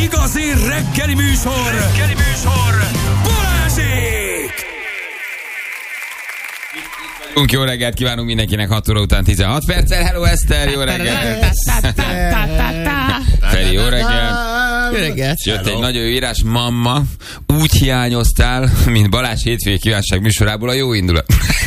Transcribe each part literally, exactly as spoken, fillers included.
Igazi reggeli műsor! Reggeli műsor! Balázsék! Jó reggelt kívánunk mindenkinek, hat óra után tizenhat perccel. Hello Eszter, jó reggelt! Feri, jó reggelt! Jó reggelt! Jött egy nagyon jó írás, mamma, úgy hiányoztál, mint Balázs hétfői kívánság műsorából a jó indulat.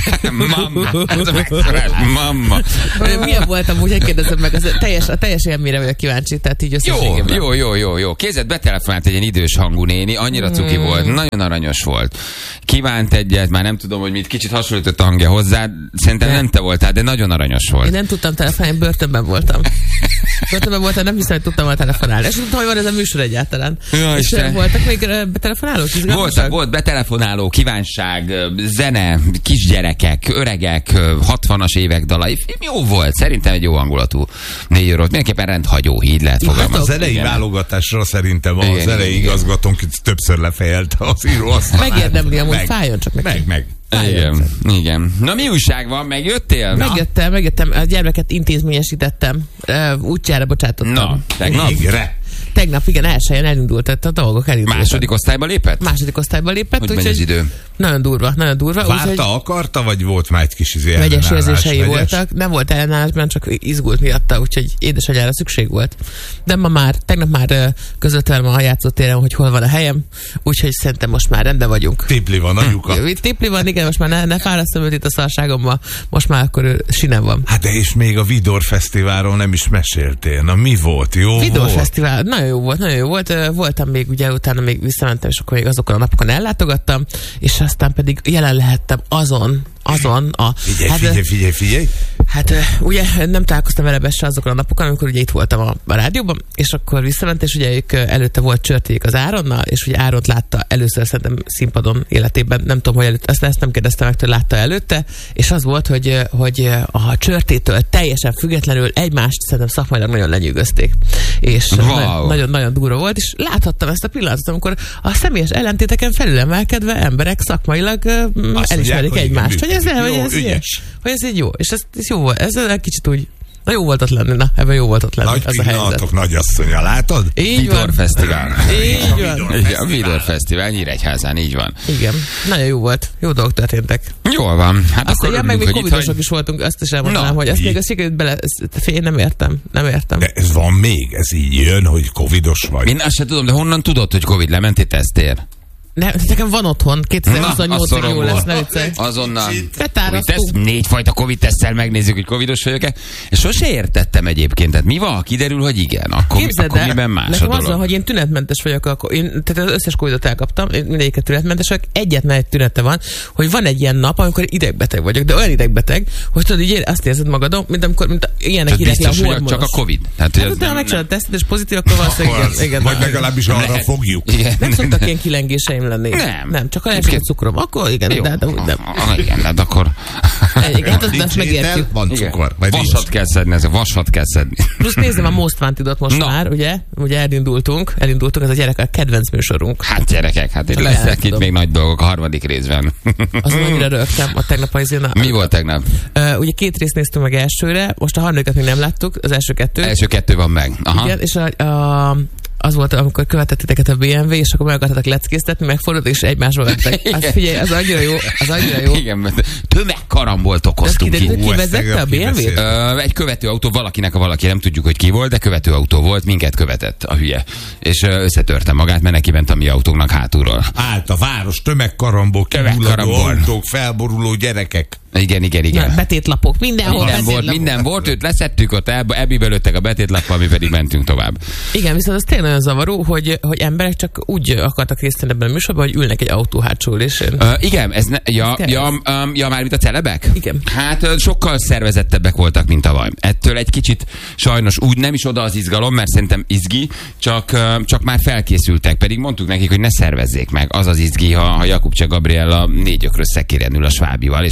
Mamma, ez a megszorás, mamma. Milyen voltam, úgy, hogy kérdezem meg, az teljes, a teljes élményre vagyok kíváncsi, tehát így összességében. Jó, jó, jó, jó. Kézed betelefonált egy ilyen idős hangú néni, annyira cuki mm. volt, nagyon aranyos volt. Kívánt egyet, már nem tudom, hogy mit, kicsit hasonlított a hangja hozzá, szerintem nem te voltál, de nagyon aranyos volt. Én nem tudtam telefonálni, börtönben voltam. Börtönben voltam, nem hiszem, hogy tudtam volna telefonálni. És tudtam, hogy van ez a műsor egyáltalán. Ja, és Isten. Voltak még betelefonálók? Voltak, volt betelefonáló, kívánság, zene, kisgyerekek, öregek, hatvanas évek dalai. Jó volt, szerintem egy jó hangulatú négy eurót. Mindenképpen rendhagyó, így lehet fogalmazni. Az elejé válogatásra szerintem az igen, elejé igen. igazgatónk többször lefejelte az íróasztalát. Megérdemli, amúgy meg, fájjon csak neki. Meg, meg. Igen, igen. Na mi újság van? Megjöttél? Megjöttem, megjöttem. A gyermeket intézményesítettem. Útjára bocsátottam. Na, tegnap? Végre. Tegnap, igen, elsőjén elindult, tehát a dolgok elindultak. Második osztályba lépett? Második osztályba lépett. Hogy megy az idő? Nagyon durva, nagyon durva. Várta, úgy, akarta, vagy volt már egy kis izé ellenállás? Vegyes érzései voltak. Nem volt ellenállásban, csak izgult miatta, úgyhogy édesanyjára szükség volt. De ma már, tegnap már között velem a játszótéren, hogy hol van a helyem, úgyhogy szerintem most már rendben vagyunk. Tipli van a lyuka. Tipli van, igen, most már ne, ne fárasztom őt itt a szarságomba, most már akkor ő sinem van. Hát de és még a Vidor Fesztiválról nem is meséltél. Na mi volt? Jó Vidor volt? Fesztivál, nagyon jó volt, nagyon jó volt. Voltam még, ugye utána még visszamentem, és akkor még azokon a napokon ellátogattam, és aztán pedig jelen lehettem azon, azon a... Figyelj, hát, figyelj, figyelj, figyelj! Hát ugye nem találkoztam vele Besse azokon a napokon, amikor ugye itt voltam a, a rádióban, és akkor visszament, és ugye ők előtte volt csörtéjük az Áronnal, és ugye Áront látta először szerintem színpadon életében, nem tudom, hogy előtt, ezt, ezt nem kérdeztem meg, hogy látta előtte, és az volt, hogy, hogy a csörtétől teljesen függetlenül egymást szerintem szakmailag nagyon lenyűgözték. És wow. nagyon-nagyon durva volt, és láthattam ezt a pillanatot, amikor a személyes ellentéteken felülemelkedve emberek szakmailag azt elismerik mondják, egymást. Hogy ez, jó, hogy, ez ilyen, hogy ez így jó. És ez, ez jó volt. Ez egy kicsit úgy... Na jó volt ott lenni, na, ebben jó volt ott lenni. Nagy ez a helyzet. Nagy asszonya, látod? Így Vidor van. Fesztivál. Így van. Igen, a Vidor Fesztivál, Nyíregyházán, így van. Igen, nagyon jó volt. Jó dolgok történtek. Jól van. Hát azt akkor ja, meg még hogy covidosok itt, is voltunk, azt is elmondanám, hogy ezt így. még a sikerült bele... Én nem értem, nem értem. De ez van még? Ez így jön, hogy covidos vagy? Én azt sem tudom, de honnan tudod, hogy Covid lementél tesztél? Ne, nekem van otthon, kétezer-huszonnyolcig jó lesz, ne viccelj. Azonnal. Betárasztunk. Négyfajta Covid teszttel megnézzük, hogy covidos vagyok-e. És sose értettem egyébként. Tehát mi van? Kiderül, hogy igen. Akkor, Képzeld akkor el, miben más nekem a dolog? az van, hogy én tünetmentes vagyok, akkor én, tehát az összes Covidot elkaptam, én mindegyiket tünetmentes vagyok, egyetlen egy tünete van, hogy van egy ilyen nap, amikor idegbeteg vagyok, de olyan idegbeteg, hogy tudod, így azt érzed magadon, mint amikor mint ilyenek hírek le a hormonos. Csak a Covid. Tehát, hát utána megcsinálod a tesztet, és pozitív, akkor valószínűleg igen, igen. Vagy legalábbis arra fogjuk. Nem szoktak ilyen kilengéseim lenni. Nem. Nem, csak a leesik a cukrom. Akkor igen, jó. de, de, de. Igen, de akkor... Igen, hát azt megértjük. Van cukor. Vasat kell szedni, ez a vasat kell szedni. Plusz nézzem a Most Wanted-ot most no. már, ugye? Ugye elindultunk, elindultunk, ez a gyerekek kedvenc műsorunk. Hát gyerekek, hát itt lesznek itt még nagy dolgok a harmadik részben. Azon annyira rögtem a tegnap az én... Mi volt tegnap? Uh, ugye két részt néztünk meg elsőre, most a harmadikat még nem láttuk, az első kettő. Első kettő van meg. Aha. Igen, és a, a az volt, amikor követett titeket a bé em vé, és akkor meg akartatok leckéztetni, megfordult, és egymásba vettek. Az figyelj, az annyira jó, az annyira jó. Igen, mert tömegkarambolt okoztunk ki. Ki vezette a bé em vét? Egy követőautó, valakinek a valaki, nem tudjuk, hogy ki volt, de követőautó volt, minket követett a hülye. És összetörte magát, mert neki ment a mi autónknak hátulról. Állt a város tömegkaramból, kibulladó autók, felboruló gyerekek. Igen, igen, igen. Na, betétlapok, mindenhol minden betétlapok. volt, minden volt, őt leszettük ott, ebből lőttek a betétlappal, mi pedig mentünk tovább. Igen, viszont az tényleg nagyon zavaró, hogy, hogy emberek csak úgy akartak részt venni ebben a műsorban, hogy ülnek egy autó hátsó ülésén. Uh, igen, ez ne, ja, ez ja, um, ja, már mint a celebek? Igen. Hát uh, sokkal szervezettebbek voltak, mint tavaly. Ettől egy kicsit sajnos úgy nem is oda az izgalom, mert szerintem izgi, csak, uh, csak már felkészültek, pedig mondtuk nekik, hogy ne szervezzék meg. Az az izgi, ha, ha Jakubcsek Gabriella négy ökrös szekéren ül a Svábival, és nem a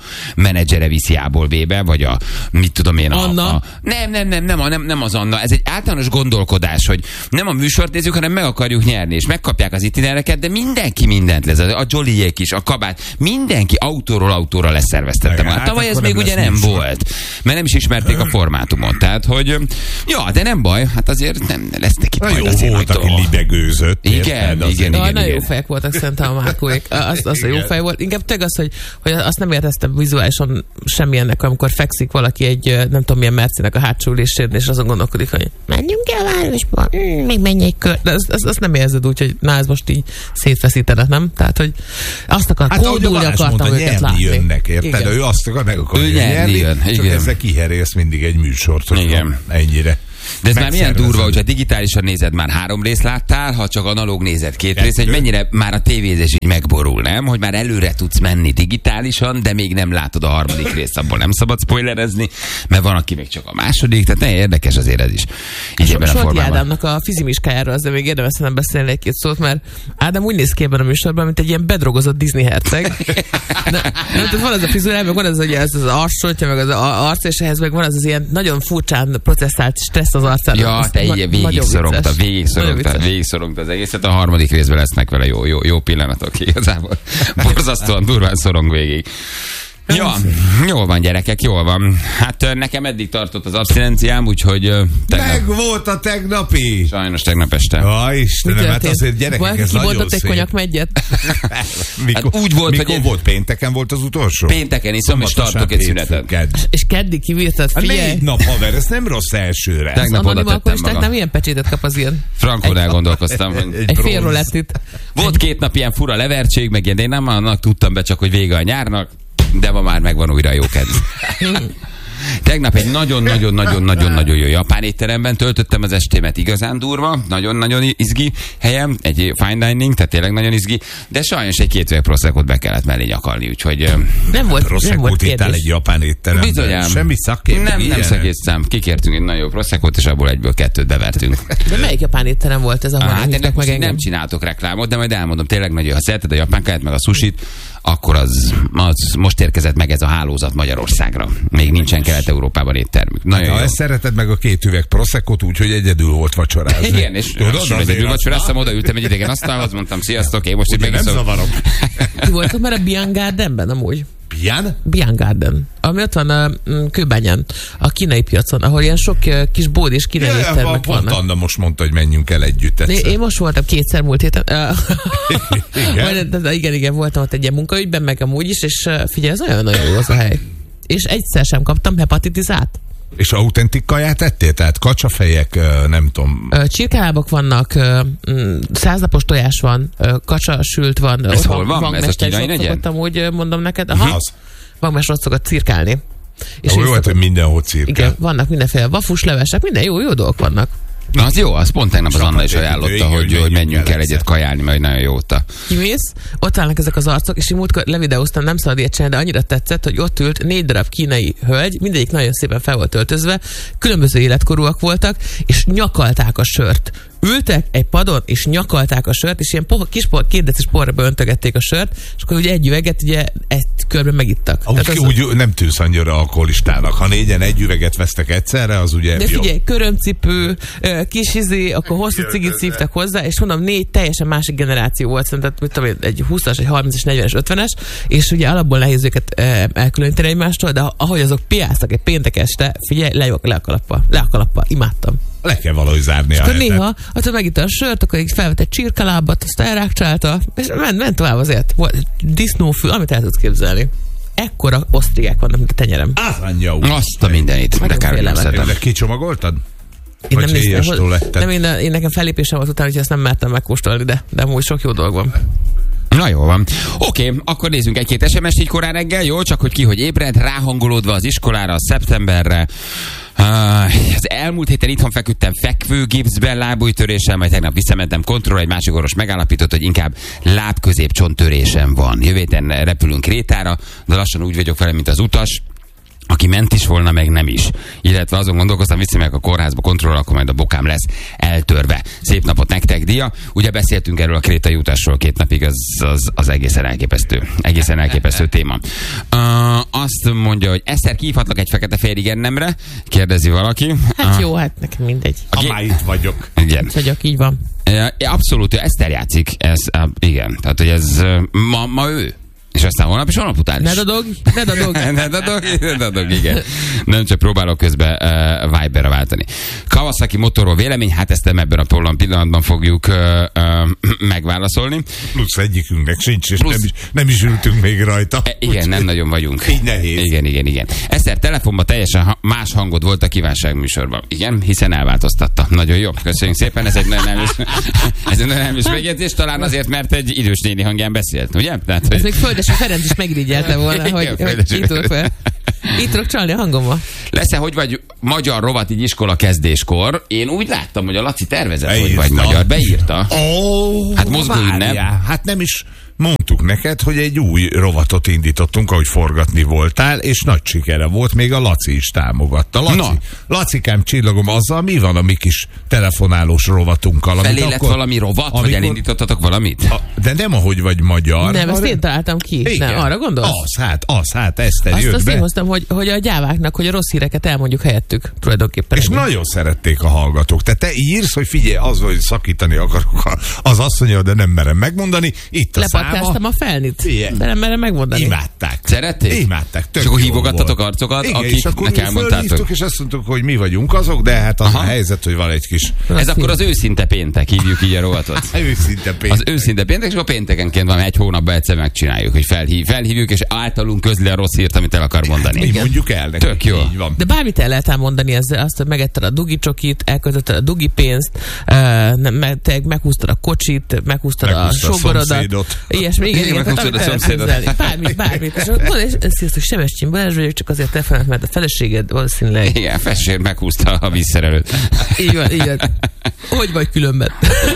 menedzsere viszi A-ból B-be, vagy a, mit tudom én, a, Anna? a nem, nem, nem, nem, a, nem, nem az Anna. Ez egy általános gondolkodás, hogy nem a műsort nézzük, hanem meg akarjuk nyerni, és megkapják az itinereket, de mindenki mindent lesz. A Jollyék is, a kabát, mindenki autóról autóra leszerveztette magát. Tavaly ez még ugye nem műsor. volt, mert nem is ismerték a formátumot. Tehát, hogy ja, de nem baj, hát azért nem lesznek itt majd azért volt, aki lidegőzött. Igen, igen, igen, igen. Nagyon jó fejek voltak szerintem a Márkóék. Az, az a jó fej volt. Inkább tényleg az, hogy, hogy azt nem érteztem vizuálisan semmilyennek, amikor fekszik valaki egy, nem tudom milyen Mercinek a hátsó ülésén, és azon gondolkodik, hogy menjünk el a városba, mm, még menj egy kör. De azt, azt, azt nem érzed úgy, hogy na, ez most így szétfeszítenek, nem? Tehát, hogy azt akar, hát, kódulni akartam mondta, őket látni. Jönnek, érted? Ő azt akar, meg akarja ő nyerni, jön, csak igen. Ezzel kiherélsz mindig egy műsort, hogy igen. Ennyire. De ez már milyen durva, hogyha digitálisan nézed, már három részt láttál, ha csak analóg nézed két részt, hogy mennyire már a tévézés így megborul, nem? Hogy már előre tudsz menni digitálisan, de még nem látod a harmadik részt, abból nem szabad spoilerezni, mert van, aki még csak a második, tehát ne érdekes azért ez is. Így ebben a formában. Ádámnak a fizimiskájáról azért még érdemes nem beszélni egy-két szót, mert Ádám úgy néz ki ebben a műsorban, mint egy ilyen bedrogozott Disney herceg. Nem, van az a fizurál, meg van az, hogy ez az arcsontja, meg az arc, és ehhez meg van az az ilyen nagyon furcsán processzált stressz az arcán. Ja, te így végig szorongta, végig szorongta, végig szorongta az egészet. A harmadik részben lesznek vele jó, jó, jó pillanatok igazából. Borzasztóan durván szorong végig. Ja, jól van gyerekek, jól van. Hát nekem eddig tartott az abszinenciám, úgyhogy tegnap... Meg volt a tegnapi! Sajnos tegnap este. Ja, Istenem, hát azért gyerekek, ez nagyon szép. Ki konyak megyet? mikor, hát úgy volt, mikor hogy... volt? Pénteken volt az utolsó? Pénteken iszom, és tartok egy szünetet. Kedd. És keddig kivírtad, figyelj! Négy nap, haver, ez nem rossz elsőre. Tegnap oda tettem magam. Nem ilyen pecsétet kap az ilyen. Frankon elgondolkoztam. Hogy egy fél rolettit. Volt két nap ilyen fura levertség, meg ilyen, de én nem annak tudtam be, csak hogy vége a nyárnak. De ma már megvan újra a jó kedv. Tegnap egy nagyon-nagyon-nagyon-nagyon-nagyon jó japán étteremben töltöttem az estémet, igazán durva, nagyon-nagyon izgi helyem, egy fine dining, tehát tényleg nagyon izgi, de sajnos egy két üveg proseccot be kellett mellé nyakalni, úgyhogy... Nem volt, proseccot ittál egy japán étteremben. Bizonyám. Semmi szakkép. Nem, nem szakértszám. Kikértünk egy nagyon jó proseccot, és abból egyből kettőt bevertünk. De melyik japán étterem volt ez, ahol ah, hát ennek meg engem? Nem csináltok reklámot, de majd elmondom, tényleg nagyon, ha szereted a japán káját, meg a sushit, akkor az, az most érkezett meg ez a hálózat Magyarországra. Még nincsen Kelet-Európában éttermük. Hát, ha ezt szereted meg a két üveg proseccot, úgyhogy egyedül volt vacsorázni. Igen, és tudod, egyedül vacsoráztam, odaültem egy idegen asztalhoz, mondtam, sziasztok, én most itt megiszom. Nem zavarom. Ti voltok már a Bian Gardenben amúgy? Bian? Bian Garden. Ami ott van a Kőbányán, a kínai piacon, ahol ilyen sok uh, kis bód és kínai éttermek vannak. Pont Anna most mondta, hogy menjünk el együtt egyszer. Én most voltam kétszer múlt héten. igen? Majd, igen, igen, voltam ott egy ilyen munkaügyben, meg amúgy is, és figyelj, ez nagyon-nagyon jó az a hely. És egyszer sem kaptam hepatitizát. És autentik kaját ettél? Tehát kacsafejek, nem tudom... Csirkelábak vannak, száznapos tojás van, kacsa sült van. Ez hol van? van? Ez a kínai negyen? Úgy mondom neked. Aha. Van, mert ott szokott cirkálni. És jó, hát, hogy mindenhol cirkál. Igen, vannak mindenféle vafus levesek, minden jó, jó dolgok vannak. Na, az jó, az pont tegnap az Anna is ajánlotta, hogy, hogy menjünk el egyet kajálni, mert nagyon jó ott. Kimész, ott állnak ezek az arcok, és én múltkor levideóztam, nem szabad ilyet csinálni, de annyira tetszett, hogy ott ült négy darab kínai hölgy, mindegyik nagyon szépen fel volt öltözve, különböző életkorúak voltak, és nyakalták a sört. Ültek egy padon, és nyakalták a sört, és ilyen poha, kis poha, két decis porra öntögették a sört, és akkor ugye egy üveget ugye egy körben megittak. Úgy, az úgy a... nem tűnsz annyira alkoholistának. Ha négyen egy üveget vesztek egyszerre, az ugye de figyelj, jobb. Körömcipő, kis izé, akkor hosszú cigit szívtak hozzá, és mondom, négy teljesen másik generáció volt, szerintem mit tudom, egy húszas, egy harmincas, negyvenes, ötvenes, és ugye alapból nehéz őket elkülöníteni egymástól, de ahogy azok piáztak egy péntek este, figyelj, le, le a kalappal, le a kalappal, imádtam. Le kell valahogy zárni. És akkor néha, attól megitta a sört, akkor így felvett egy csirkelábat, azt elrákcsálta, és ment, ment tovább azért. Disznófül, amit el tudsz képzelni. Ekkora osztrigák vannak, mint a tenyerem. Az anyja úgy. Azt a mindenit. De kár, nem szeretem. De kicsomagoltad? Én nem, néztem, nem én, én nekem fellépésem volt utána, hogy ezt nem mertem megkóstolni, de, de amúgy sok jó dolog van. Na jó van. Oké, okay, akkor nézzünk egy-két es em es-t így korán reggel, jó? Csak hogy ki, hogy ébred, ráhangolódva az iskolára, a szeptemberre. Uh, az elmúlt héten itthon feküdtem fekvőgipszben, lábújtöréssel, majd tegnap visszamentem kontrollra, egy másik orvos megállapított, hogy inkább lábközépcsonttörésem van. Jövő héten repülünk Krétára, de lassan úgy vagyok vele, mint az utas, aki ment is volna, meg nem is. Illetve azon gondolkoztam, viszi meg a kórházba kontroll, akkor majd a bokám lesz eltörve. Szép napot nektek, Dia. Ugye beszéltünk erről a krétai utásról két napig, az, az, az egészen elképesztő. Egészen elképesztő téma. Uh, azt mondja, hogy Eszter, kihívhatlak egy fekete-fehér igennemre? Kérdezi valaki. Hát uh, jó, hát nekem mindegy. Ha már itt vagyok. Igen. Itt vagyok, így van. Uh, abszolút, Eszter játszik. Ez, uh, igen, tehát hogy ez uh, ma, ma ő. És aztán holnap és holnap után is. Ne dadog, ne dadog. ne dadog, ne dadog, igen. Nem csak próbálok közben uh, Viberre váltani. Kawasaki motorról vélemény, hát ezt nem ebben a tollan pillanatban fogjuk uh, uh, megválaszolni. Plusz egyikünknek sincs, és Plusz... nem, is, nem is ültünk még rajta. E, igen, nem nagyon vagyunk. Így nehéz. Igen, igen, igen. Eszter, telefonban teljesen ha- más hangod volt a kívánságműsorban. Igen, hiszen elváltoztatta. Nagyon jó, köszönjük szépen. Ez egy nagyon elműs, ez egy nagyon elműs megjegyzés, talán azért, mert egy idős néni hangján beszélt, ugye? Tehát, hogy... Ez még Földesi Ferenc is megrigyelte volna, hogy, hogy itt tudok fel. Itt tudok csalni a hangommal. Lesz-e, hogy vagy magyar rovat így iskola kezdéskor? Én úgy láttam, hogy a Laci tervezett, Beírta. hogy vagy magyar. Beírta. Oh, Hát mozgó ünnep. Hát nem is mondtuk neked, hogy egy új rovatot indítottunk, ahogy forgatni voltál, és nagy sikere volt, még a Laci is támogatta. Laci, Na. Lacikám, csillagom, azzal mi van a mi kis telefonálós rovatunkkal? Felé lett valami rovat, amikor... vagy elindítottatok valamit? A, de nem ahogy vagy magyar. Nem, ezt én találtam ki. Igen. Nem, arra gondolsz? Az, hát, az, hát, Eszter Azt, jött azt be. én hoztam, hogy, hogy a gyáváknak, hogy a rossz híreket elmondjuk helyettük tulajdonképpen. És ennyi. nagyon szerették a hallgatók. Te te írsz, hogy figyelj, az, hogy szakítani akarok, az azt mondja, de nem merem megmondani. Itt a Lepatkáztam száma. a felnit. Igen. De nem merem megmondani. Imádták. Szerették? Imádták. Tök És akkor jó hívogattatok volt. arcokat, Igen, és akkor akiknek mi elmondtátok? fölhívtuk, és azt mondtuk, hogy mi vagyunk azok, de hát az Aha. a helyzet, hogy van egy kis Ez akkor az őszinte péntek, hívjuk így a rovatot. őszinte péntek. Az őszinte péntek, és akkor péntekenként van egy hónapban egyszer megcsináljuk, hogy felhív, felhívjuk, és általunk közli a rossz hírt, amit el akar mondani. Mi mondjuk el nekik. Tök jó. Így van. De bármit el lehet ám mondani, ezzel azt, hogy megetted a dugi csokit, elköltötted a dugi pénzt, uh, meg, meghúztad a kocsit, meghúztad a Meghúztad a sógorodat. szomszédot. Ilyesmi, igen, igen. Meghúztad tehát a amit szomszédot. elképzelni. Bármit, bármit. És akkor mondod, és sziasztok, Sebestyén Balázs vagyok, csak azért telefonált, mert a feleséged valószínűleg. Igen, fessér meghúzta a vízszerelőt. Így van, így van. Hogy vagy különben?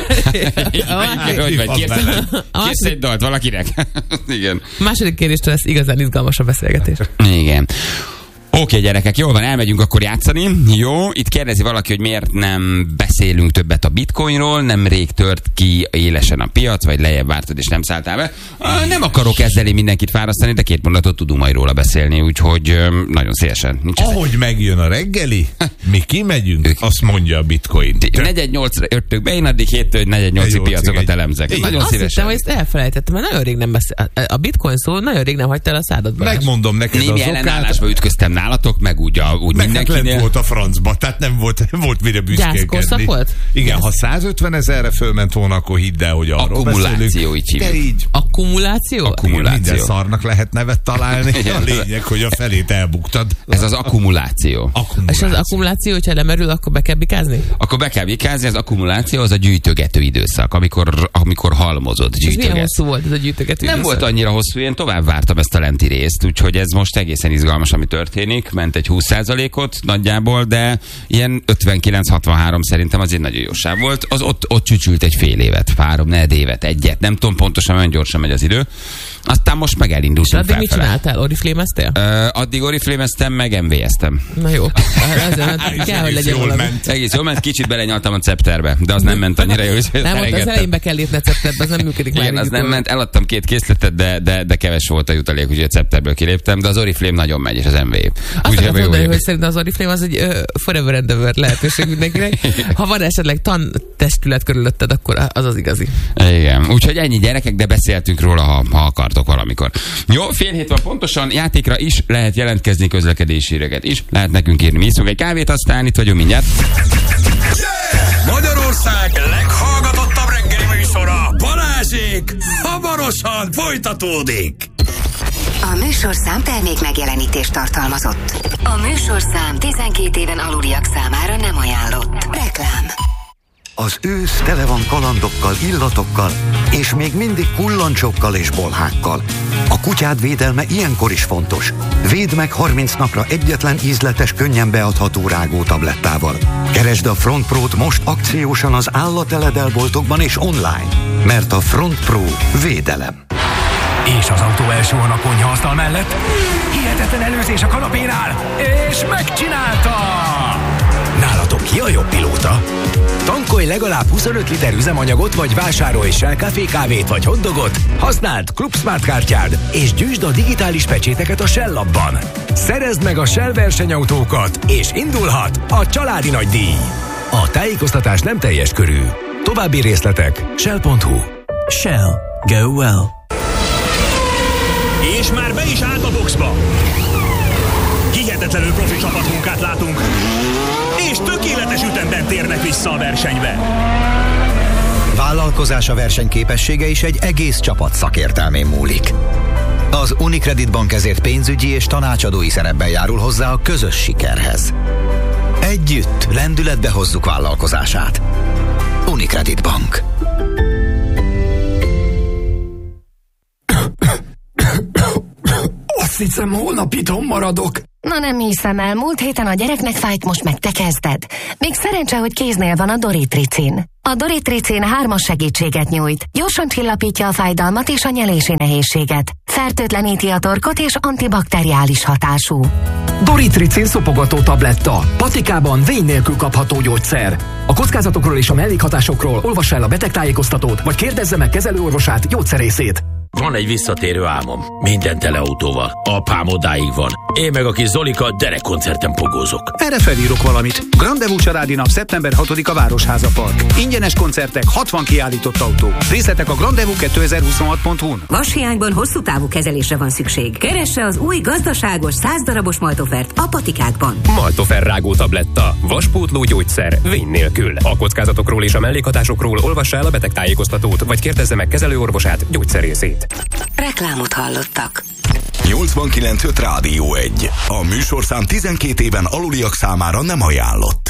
Hogy vagy? Kérsz egy- Kérsz egy dalt valakinek? Igen. Második kérdéstől lesz igazán izgalmas a beszélgetés. Igen. Oké, gyerekek, jól van, elmegyünk akkor játszani. Jó, itt kérdezi valaki, hogy miért nem beszélünk többet a bitcoinról, nem rég tört ki élesen a piac, vagy lejjebb vártad és nem szálltál be. Ah, nem akarok ezzel én mindenkit fárasztani, de két mondatot tudunk majd róla beszélni, úgyhogy öm, nagyon szívesen. Nincs ez Ahogy megjön a reggeli, mi kimegyünk, azt mondja a bitcoin. negyven nyolcra jöttök be, én addig héttől negyven nyolci Nyolcig piacokat egy- elemzek. Igen. Nagyon Azt hittem, szívesen. hogy ezt elfelejtettem, mert nagyon rég nem beszél. A bitcoin szó nagyon rég nem hagyta el a szádat. Balázs. Megmondom neked Némi az okát. ellenállásba ütköztem nálatok, meg úgy, a, úgy Meg hát lent mindenkinél. volt a francba, tehát nem volt, nem volt mire Gyászkorszak büszkélkedni. volt? Igen, Gyász. ha százötven ezerre fölment volna, akkor hidd el, hogy arról Akkumuláció, beszélünk. így hívjuk. De így. Akkumuláció? Akkumuláció. Minden szarnak lehet nevet találni. Igen. A lényeg, hogy a felét elbuktad. Ez az akkumuláció. És az akkumuláció, hogyha lemerül, akkor be kell bikázni? Akkor be kell vikázni, az akkumuláció az a gyűjtögető időszak, amikor, amikor halmozod, És milyen gyűjtögetsz. hosszú volt ez a gyűjtögető Nem időszak? volt annyira hosszú, én tovább vártam ezt a lenti részt, úgyhogy ez most egészen izgalmas, ami történik. Ment egy húsz százalékot nagyjából, de ilyen ötvenkilenc hatvanhárom szerintem az egy nagyon jó sáv volt. Az ott, ott csücsült egy fél évet, három, negyed évet, egyet, nem tudom pontosan, olyan gyorsan megy az idő. Aztán most meg És elindultunk addig mit felfele. csináltál? Oriflémeztél? Uh, addig oriflémeztem, meg em vé-eztem. Na jó. Azért, hát kell, hogy Egész legyen jól valami. ment. Egész jól ment, kicsit belenyaltam a cepterbe, de az nem ment annyira jó, hogy Nem, ott az elején be kell lépni a cepterbe, az nem működik már. igen, az így nem utólag. ment, eladtam két készletet, de, de, de keves volt a jutalék, úgyhogy a cepterből kiléptem, de az Oriflame nagyon megy, és az em vé. Azt Úgyhogy akarom jó mondani, vagyok. hogy szerintem az Oriflame az egy uh, forever and ever lehetőség mindenkinek. Ha van esetleg tantestület körülötted, akkor az az igazi. Igen, úgyhogy ennyi gyerekek, de beszéltünk róla, ha, ha akartok valamikor. Jó, fél hét van pontosan, játékra is lehet jelentkezni, közlekedési híreket is, lehet nekünk írni. Mi iszunk egy kávét, aztán itt vagyunk mindjárt. Magyarország leghallgatottabb reggeli műsora, Balázsék, hamarosan folytatódik. A műsorszám termék megjelenítést tartalmazott. A műsorszám tizenkét éven aluliak számára nem ajánlott. Reklám. Az ősz tele van kalandokkal, illatokkal, és még mindig kullancsokkal és bolhákkal. A kutyád védelme ilyenkor is fontos. Védd meg harminc napra egyetlen ízletes, könnyen beadható rágótablettával. Keresd a Front Pro-t most akciósan az állateledelboltokban és online, mert a Front Pro védelem. És az autó elsuhan a konyhaasztal mellett. Hihetetlen előzés a kanapénál. És megcsinálta! Nálatok ki a jobb pilóta? Tankolj legalább huszonöt liter üzemanyagot, vagy vásárolj Shell Café kávét vagy hotdogot, használd Club Smart kártyád, és gyűjtsd a digitális pecséteket a Shell appban. Szerezd meg a Shell versenyautókat, és indulhat a családi nagydíj. A tájékoztatás nem teljes körű. További részletek shell pont hu. Shell. Go well. És már be is állt a boxba. Hihetetlenül profi csapatmunkát látunk, és tökéletes ütemben térnek vissza a versenybe. Vállalkozása versenyképessége is egy egész csapat szakértelmén múlik. Az Unicredit Bank ezért pénzügyi és tanácsadói szerepben járul hozzá a közös sikerhez. Együtt lendületbe hozzuk vállalkozását. Unicredit Bank. Azt hiszem, holnap itthon maradok. Na nem hiszem el, múlt héten a gyereknek fájt, most meg te kezded. Még szerencse, hogy kéznél van a Doritricin. A Doritricin hármas segítséget nyújt. Gyorsan csillapítja a fájdalmat és a nyelési nehézséget. Fertőtleníti a torkot és antibakteriális hatású. Doritricin szopogató tabletta. Patikában vény nélkül kapható gyógyszer. A kockázatokról és a mellékhatásokról olvassa el a betegtájékoztatót, vagy kérdezze meg kezelőorvosát, gyógyszerészét. Van egy visszatérő álmom. Minden tele autóval. Apám odáig van. Én meg a kis Zolika derekkoncerten pogózok. Erre felírok valamit. Grandevú családi nap szeptember hatodika Városháza Park. Ingyenes koncertek, hatvan kiállított autó. Részletek a grandevú kétezer-huszonhat pont hu-n. Vashiányban hosszú távú kezelésre van szükség. Keresse az új gazdaságos száz darabos Maltofert a patikákban. Maltofer rágó tabletta. Vaspótló gyógyszer. Vény nélkül. A kockázatokról és a mellékhatásokról olvassa el a betegtájékoztatót, vagy kérdezze meg kezelőorvosát, gyógyszerészét. Reklámot hallottak. nyolcvankilenc öt Rádió egy. A műsorszám tizenkét éven aluliak számára nem ajánlott.